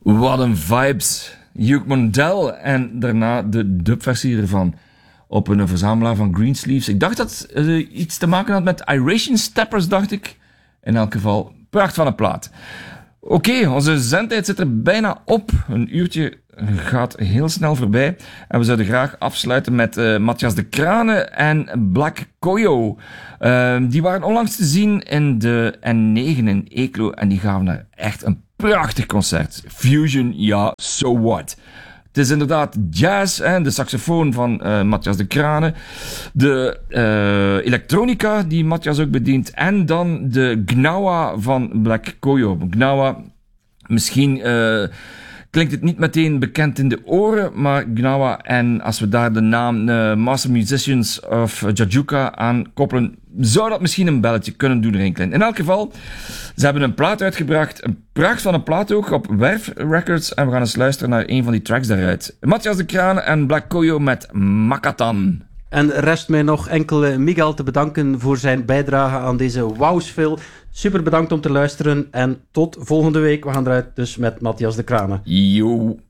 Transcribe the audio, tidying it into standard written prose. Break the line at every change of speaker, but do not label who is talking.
Wat een vibes. Hugh Mondell en daarna de dubversie ervan op een verzamelaar van Greensleeves. Ik dacht dat het iets te maken had met Iration Steppers, dacht ik. In elk geval, pracht van een plaat. Oké, onze zendtijd zit er bijna op. Een uurtje gaat heel snel voorbij. En we zouden graag afsluiten met Matthias de Crane en Black Koyo. Die waren onlangs te zien in de N9 in Eeklo. En die gaven daar echt een prachtig concert. Fusion, ja, so what? Het is inderdaad jazz, hè, de saxofoon van Matthias de Crane, de elektronica die Matthias ook bedient, en dan de gnawa van Black Koyo. Gnawa, misschien klinkt het niet meteen bekend in de oren, maar gnawa, en als we daar de naam Master Musicians of Jajuka aan koppelen, zou dat misschien een belletje kunnen doen rinkelen. In elk geval, ze hebben een plaat uitgebracht, een pracht van een plaat ook, op Werf Records, en we gaan eens luisteren naar een van die tracks daaruit. Matthias de Crane en Black Koyo met Makatan.
En rest mij nog enkel Miguel te bedanken voor zijn bijdrage aan deze wauwsfil. Super bedankt om te luisteren en tot volgende week. We gaan eruit dus met Matthias de Crane.
Yo.